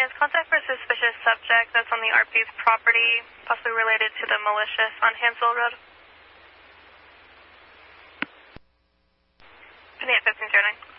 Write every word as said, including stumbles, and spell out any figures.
Alliance, contact for a suspicious subject that's on the R P's property, possibly related to the militias on Hansville Road. Penny at fifteen zero nine.